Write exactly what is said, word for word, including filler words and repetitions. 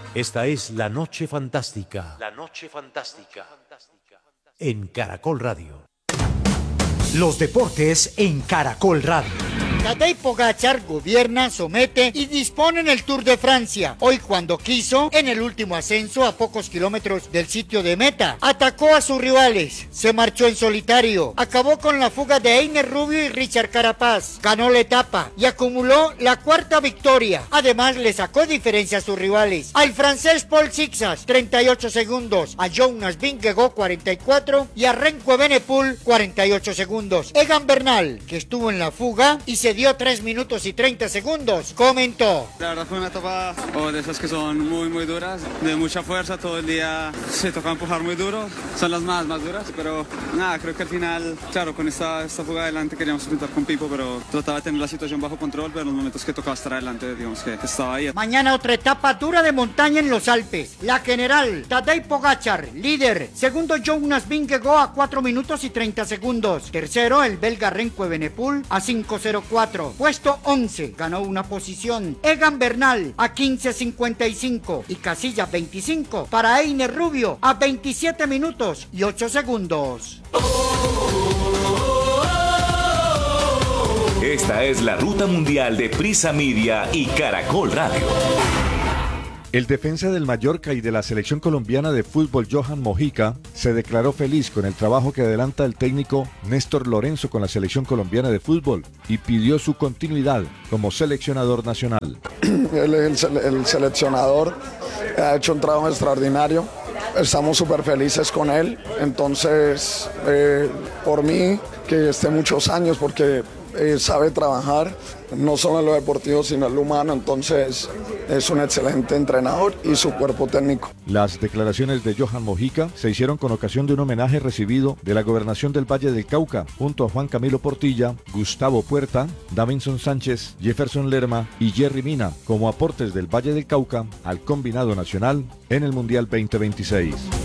Esta es La Noche Fantástica. La Noche Fantástica. En Caracol Radio. Los deportes en Caracol Radio. Tadej Pogačar gobierna, somete y dispone en el Tour de Francia. Hoy cuando quiso, en el último ascenso a pocos kilómetros del sitio de meta. Atacó a sus rivales, se marchó en solitario, acabó con la fuga de Einer Rubio y Richard Carapaz. Ganó la etapa y acumuló la cuarta victoria. Además le sacó diferencia a sus rivales. Al francés Paul Sixas, treinta y ocho segundos. A Jonas Vingegaard, cuarenta y cuatro. Y a Remco Evenepoel, cuarenta y ocho segundos. Egan Bernal, que estuvo en la fuga y se dio tres minutos y treinta segundos, comentó: la verdad fue una etapa oh, de esas que son muy muy duras, de mucha fuerza, todo el día se toca empujar muy duro, son las más más duras, pero nada, creo que al final, claro, con esta, esta fuga adelante queríamos intentar con Pipo, pero trataba de tener la situación bajo control, pero en los momentos que tocaba estar adelante, digamos que estaba ahí. Mañana otra etapa dura de montaña en los Alpes, la general, Tadej Pogačar, líder, segundo Jonas Vingegaard a cuatro minutos y treinta segundos, tercero el belga Remco Evenepoel a cinco cero cuatro. Puesto once, ganó una posición Egan Bernal a quince cincuenta y cinco y casilla veinticinco para Einer Rubio a veintisiete minutos y ocho segundos. Esta es la ruta mundial de Prisa Media y Caracol Radio. El defensa del Mallorca y de la selección colombiana de fútbol, Johan Mojica, se declaró feliz con el trabajo que adelanta el técnico Néstor Lorenzo con la selección colombiana de fútbol y pidió su continuidad como seleccionador nacional. Él es el, el seleccionador, ha hecho un trabajo extraordinario, estamos súper felices con él, entonces eh, por mí que esté muchos años porque eh, sabe trabajar no solo en lo deportivo sino en lo humano, entonces es un excelente entrenador y su cuerpo técnico. Las declaraciones de Johan Mojica se hicieron con ocasión de un homenaje recibido de la Gobernación del Valle del Cauca junto a Juan Camilo Portilla, Gustavo Puerta, Davinson Sánchez, Jefferson Lerma y Jerry Mina como aportes del Valle del Cauca al combinado nacional en el Mundial veinte veintiséis.